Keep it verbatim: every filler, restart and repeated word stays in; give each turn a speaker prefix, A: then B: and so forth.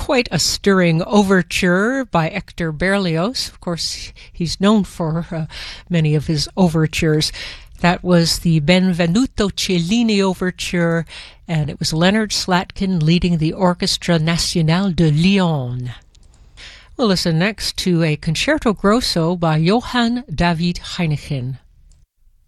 A: quite a stirring overture by Hector Berlioz. Of course, he's known for uh, many of his overtures. That was the Benvenuto Cellini Overture, and it was Leonard Slatkin leading the Orchestra Nationale de Lyon. We'll listen next to a Concerto Grosso by Johann David Heineken.